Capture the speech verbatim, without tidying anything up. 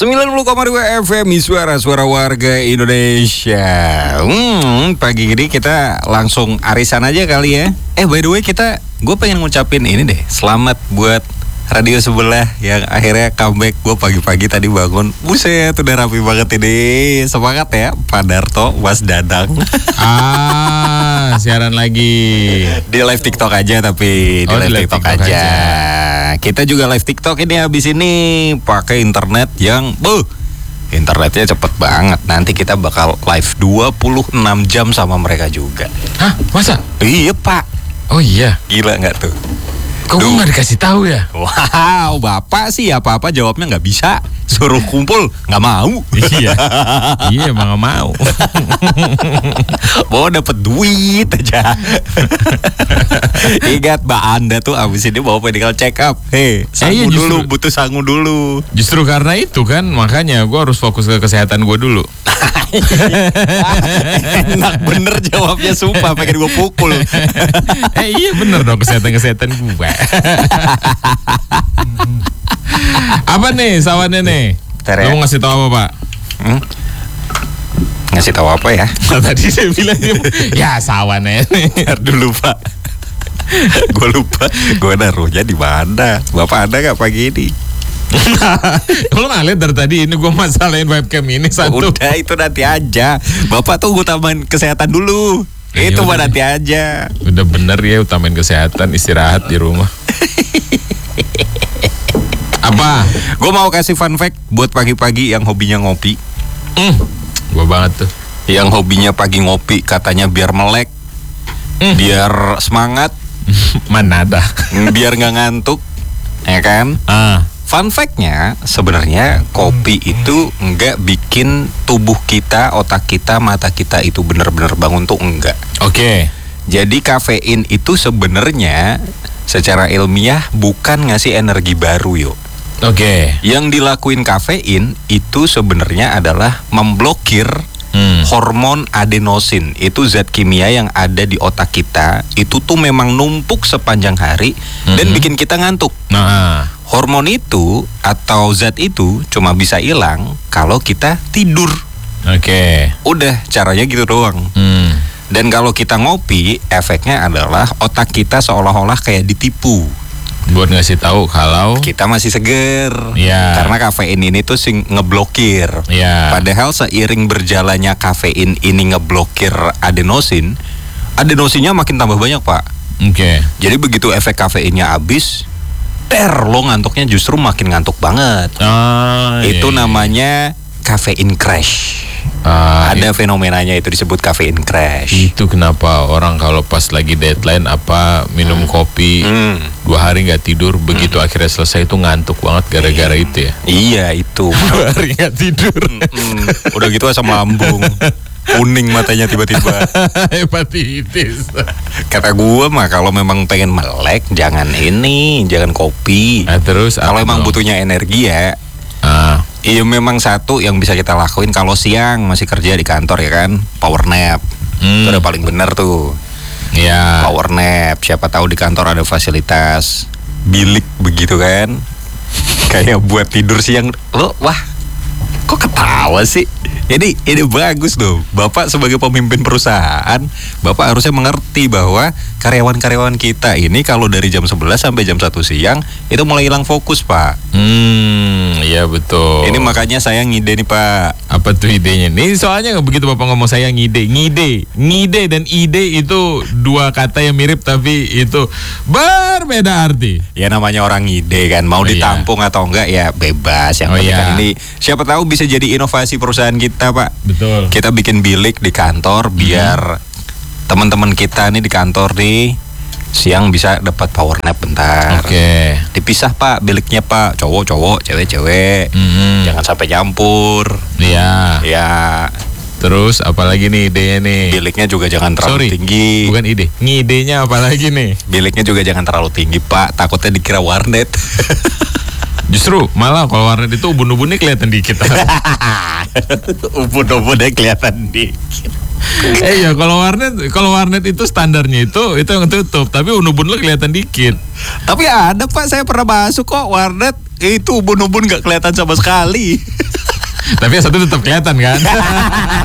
sembilan puluh koma dua F M Suara-suara warga Indonesia. Hmm, pagi ini kita langsung arisan aja kali ya. Eh by the way kita, gue pengen ngucapin ini deh, selamat buat radio sebelah yang akhirnya comeback. Gue pagi-pagi tadi bangun, buset udah rapi banget ini. Semangat ya Pak Darto, Mas Dadang. Ah, siaran lagi. Di live TikTok aja tapi di Oh, live, di live TikTok, TikTok aja. aja. Kita juga live TikTok ini habis ini pakai internet yang buh, internetnya cepet banget. Nanti kita bakal live dua puluh enam jam sama mereka juga. Hah, masa? Iya Pak. Oh iya. Gila nggak tuh? Kok gue nggak dikasih tahu ya? Wow, Bapak sih apa-apa jawabnya nggak bisa. Suruh kumpul nggak mau. Iya. Iya emang nggak mau. Mau dapet duit aja. Ingat Mbak Anda tuh abis ini mau medical check up. Hei, sangu iya, justru- dulu, butuh sangu dulu. Justru karena itu kan, makanya gue harus fokus ke kesehatan gue dulu. Enak bener jawabnya, sumpah pengen gue pukul. Eh iya bener dong, kesehatan-kesehatan gue. Apa nih sawannya nih? Bentar ya. Lo mau ngasih tahu apa Pak? Hmm? Ngasih tahu apa ya? Tadi saya bilang ya sawannya nih. Ntar dulu Pak. Gue lupa gue naruhnya di mana. Bapak ada nggak pagi ini? Lo nggak lihat dari tadi ini gue masalahin webcam ini satu. Udah itu nanti aja. Bapak tuh utamain kesehatan dulu. Ya, Itu mah yaudah. nanti aja. Udah bener ya, utamain kesehatan, istirahat di rumah. Apa? Gue mau kasih fun fact buat pagi-pagi yang hobinya ngopi. Hmm, gue banget tuh. Yang hobinya pagi ngopi katanya biar melek, Hmm. biar semangat, Mana ada? biar nggak ngantuk, ya kan? Ah, Fun fact-nya sebenarnya kopi itu nggak bikin tubuh kita, otak kita, mata kita itu benar-benar bangun tuh enggak. oke. Jadi kafein itu sebenarnya secara ilmiah bukan ngasih energi baru yuk. Oke. Yang dilakuin kafein itu sebenarnya adalah memblokir Hmm. hormon adenosin. Itu zat kimia yang ada di otak kita. Itu tuh memang numpuk sepanjang hari dan Mhm. bikin kita ngantuk. Nah, Hormon itu atau zat itu cuma bisa hilang kalau kita tidur. oke. Udah, caranya gitu doang. Hmm. Dan kalau kita ngopi, efeknya adalah otak kita seolah-olah kayak ditipu. Buat ngasih tahu kalau Kita masih seger. Ya. Karena kafein ini tuh sing ngeblokir. ya. Padahal seiring berjalannya kafein ini ngeblokir adenosin, adenosinnya makin tambah banyak Pak. Oke. Jadi begitu efek kafeinnya habis, ter lo ngantuknya justru makin ngantuk banget. Ah, Itu iya, iya. namanya caffeine crash. Ah, Ada fenomenanya itu disebut caffeine crash. itu kenapa orang kalau pas lagi deadline apa minum kopi Hmm. dua hari nggak tidur, begitu akhirnya selesai itu ngantuk banget gara-gara itu ya. Iya itu. Dua hari nggak tidur. Hmm, udah gitu asam lambung, kuning matanya tiba-tiba. Hepatitis. Kata gua mah kalau memang pengen melek jangan ini, jangan kopi. Nah, terus Kalau apa emang dong? butuhnya energi ya, Ah, iya memang satu yang bisa kita lakuin kalau siang masih kerja di kantor ya kan, power nap. Hmm. Itu udah paling bener tuh. ya. Power nap, siapa tahu di kantor ada fasilitas bilik begitu kan. Kayak buat tidur siang. Lo wah, kok ketawa sih? Ini ini bagus loh. Bapak sebagai pemimpin perusahaan, Bapak harusnya mengerti bahwa karyawan-karyawan kita ini kalau dari jam sebelas sampai jam satu siang itu mulai hilang fokus, Pak. Hmm, iya betul. Ini makanya saya ngide nih, Pak. Apa tuh idenya? Nih soalnya nggak begitu Bapak ngomong saya ngide, ngide, ngide dan ide itu dua kata yang mirip tapi itu berbeda arti. Ya namanya orang ngide kan, mau Oh, iya. ditampung atau enggak ya bebas. Yang Oh, penting kan iya. ini siapa tahu bisa jadi inovasi perusahaan kita, Pak. Betul. Kita bikin bilik di kantor biar teman-teman kita nih di kantor nih siang bisa dapat power nap bentar. Oke. Dipisah Pak biliknya Pak, cowok-cowok, cewek-cewek. Mhm. Jangan sampai nyampur. Iya. Ya, Terus apalagi nih idenya nih? biliknya juga jangan terlalu Sorry, tinggi. bukan ide. Ngidenya apalagi nih? Biliknya juga jangan terlalu tinggi Pak, takutnya dikira warnet. Justru malah kalau warnet itu ubun-ubunnya kelihatan dikit. Ubun-ubunnya kelihatan dikit. Eh ya kalau warnet kalau warnet itu standarnya itu itu yang tutup, tapi ubun-ubun lo kelihatan dikit. Tapi ada Pak, saya pernah masuk kok warnet, itu ubun-ubun nggak kelihatan sama sekali. Tapi yang satu tetap kelihatan kan.